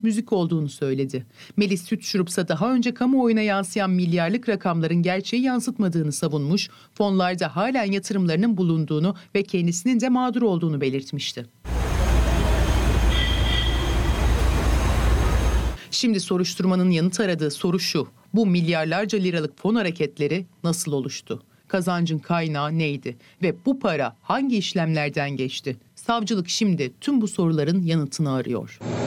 müzik olduğunu söyledi. Melis Sütçürupsa daha önce kamuoyuna yansıyan milyarlık rakamların gerçeği yansıtmadığını savunmuş, fonlarda halen yatırımlarının bulunduğunu ve kendisinin de mağdur olduğunu belirtmişti. Şimdi soruşturmanın yanıt aradığı soru şu: bu milyarlarca liralık fon hareketleri nasıl oluştu? Kazancın kaynağı neydi? Ve bu para hangi işlemlerden geçti? Savcılık şimdi tüm bu soruların yanıtını arıyor.